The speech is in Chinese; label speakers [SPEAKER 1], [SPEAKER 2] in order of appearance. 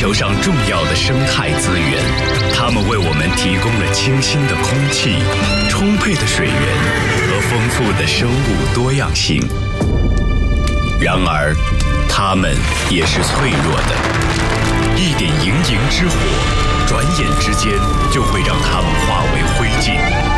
[SPEAKER 1] 球上重要的生态资源，它们为我们提供了清新的空气、充沛的水源和丰富的生物多样性。然而，它们也是脆弱的，一点营营之火，转眼之间就会让它们化为灰烬。